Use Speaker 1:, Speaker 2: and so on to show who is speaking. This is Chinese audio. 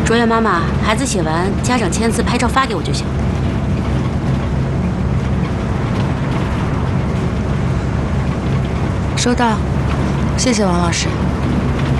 Speaker 1: 卓越妈妈，孩子写完，家长签字、拍照发给我就行。
Speaker 2: 收到，谢谢王老师。